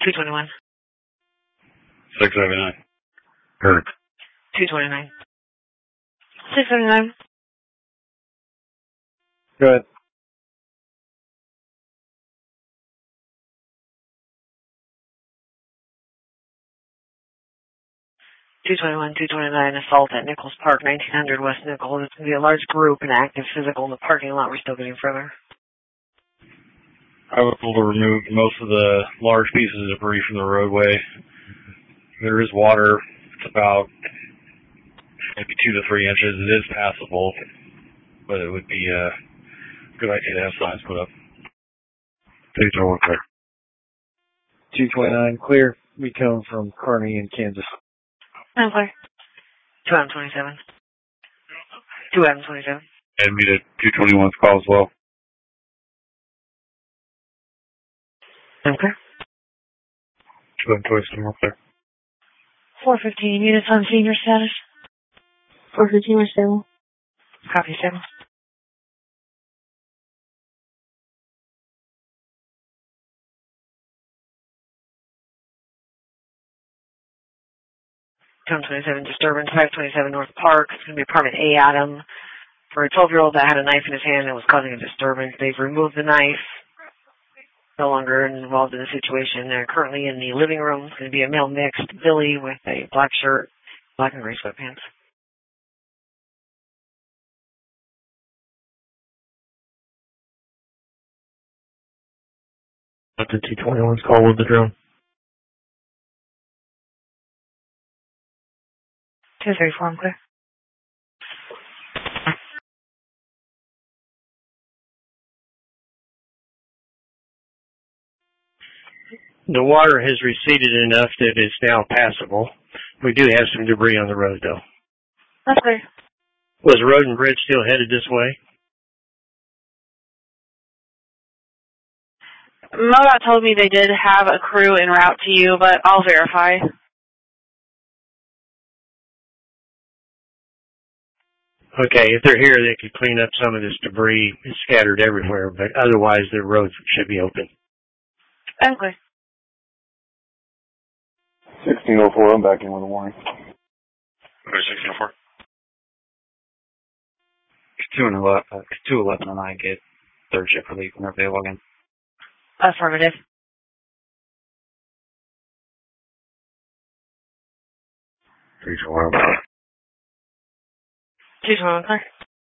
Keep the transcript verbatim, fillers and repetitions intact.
two twenty-one. six seventy-nine. Heard. two twenty-nine. six seventy-nine. Go ahead. two twenty-one, two twenty-nine, assault at Nichols Park, nineteen hundred West Nichols. It's going to be a large group and active physical in the parking lot. We're still getting further. I was able to remove most of the large pieces of debris from the roadway. There is water. It's about maybe two to three inches. It is passable, but it would be a good idea to have signs put up. Please don't work there. two twenty-nine, clear. We come from Kearney in Kansas. I'm clear. two Adam twenty-seven. two Adam twenty-seven. And meet at two twenty-one's call as well. I'm clear. two Adam twenty-seven, we're clear. four fifteen, units on senior status. four fifteen, we're stable. Copy, stable. two twenty-seven, disturbance, five twenty-seven North Park. It's going to be apartment A, Adam. For a twelve-year-old that had a knife in his hand and was causing a disturbance, they've removed the knife. No longer involved in the situation. They're currently in the living room. It's going to be a male mixed Billy with a black shirt, black and gray sweatpants. That's the two twenty-one's call with the drone. two thirty-four, I'm clear. The water has receded enough that it's now passable. We do have some debris on the road, though. That's clear. Was Road and Bridge still headed this way? MoDOT told me they did have a crew en route to you, but I'll verify. Okay, if they're here, they could clean up some of this debris. It's scattered everywhere, but otherwise the road should be open. I'm clear. sixteen oh four, I'm back in with a warning. Okay, sixteen oh four. two and eleven, uh, two eleven and I get third shift relief whenever they log in. Affirmative. three twenty-one. two twenty-one, clear.